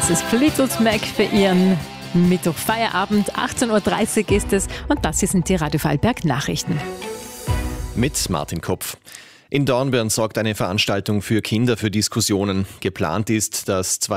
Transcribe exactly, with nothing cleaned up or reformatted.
Das ist Fleetwood Mac für Ihren Mittwochfeierabend. achtzehn Uhr dreißig ist es und das hier sind die Radio Vorarlberg Nachrichten. Mit Martin Kopf. In Dornbirn sorgt eine Veranstaltung für Kinder für Diskussionen. Geplant ist, dass zwei